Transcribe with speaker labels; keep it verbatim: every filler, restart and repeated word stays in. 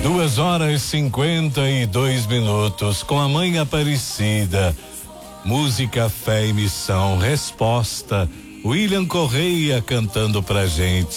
Speaker 1: Duas horas e cinquenta e dois minutos com a Mãe Aparecida. Música, fé e missão, resposta. William Correia cantando pra gente.